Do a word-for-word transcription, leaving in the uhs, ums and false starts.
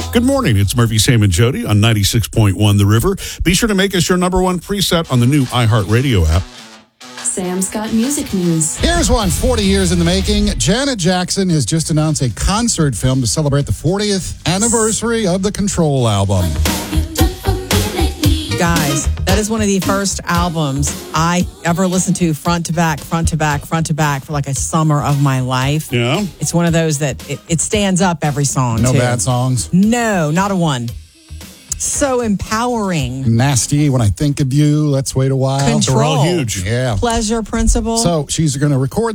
Good morning. It's Murphy, Sam, and Jody on ninety-six point one The River. Be sure to make us your number one preset on the new iHeartRadio app. Sam's got music news. Here's one, forty years in the making. Janet Jackson has just announced a concert film to celebrate the fortieth anniversary of the Control album. Guys, that is one of the first albums I ever listened to front to back, front to back, front to back for like a summer of my life. Yeah? It's one of those that it, it stands up every song, No too. bad songs? No, not a one. So empowering. Nasty, When I Think of You, Let's Wait a While. Control. They're all huge. Yeah. Pleasure Principle. So she's going to record